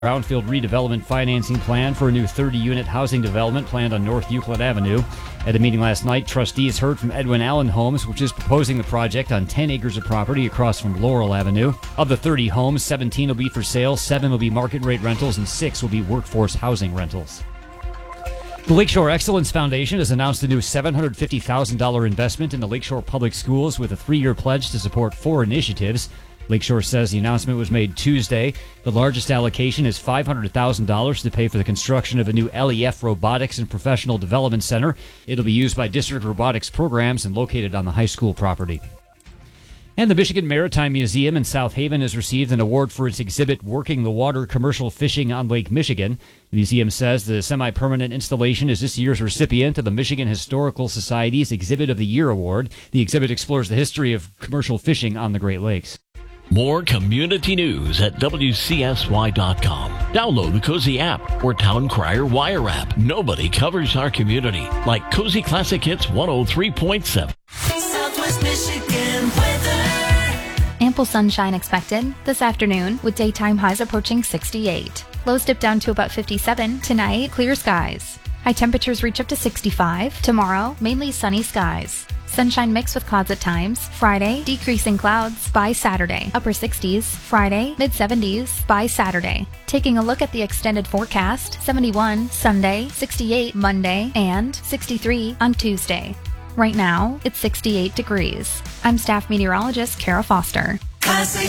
Brownfield redevelopment financing plan for a new 30-unit housing development planned on North Euclid Avenue. At a meeting last night, trustees heard from Edwin Allen Homes, which is proposing the project on 10 acres of property across from Laurel Avenue. Of the 30 homes, 17 will be for sale, 7 will be market rate rentals, and 6 will be workforce housing rentals. The Lakeshore Excellence Foundation has announced a new $750,000 investment in the Lakeshore Public Schools with a 3-year pledge to support 4 initiatives. Lakeshore says the announcement was made Tuesday. The largest allocation is $500,000 to pay for the construction of a new LEF Robotics and Professional Development Center. It'll be used by district robotics programs and located on the high school property. And the Michigan Maritime Museum in South Haven has received an award for its exhibit, Working the Water Commercial Fishing on Lake Michigan. The museum says the semi-permanent installation is this year's recipient of the Michigan Historical Society's Exhibit of the Year Award. The exhibit explores the history of commercial fishing on the Great Lakes. More community news at WCSY.com. Download the Cozy app or Town Crier Wire app. Nobody covers our community like Cozy Classic Hits 103.7. Southwest Michigan weather. Ample sunshine expected this afternoon with daytime highs approaching 68. Lows dip down to about 57. Tonight, clear skies. High temperatures reach up to 65. Tomorrow, mainly sunny skies. Sunshine mixed with clouds at times. Friday, decreasing clouds by Saturday. Upper 60s. Friday, mid-70s by Saturday. Taking a look at the extended forecast, 71 Sunday, 68 Monday, and 63 on Tuesday. Right now, it's 68 degrees. I'm staff meteorologist Kara Foster. Classic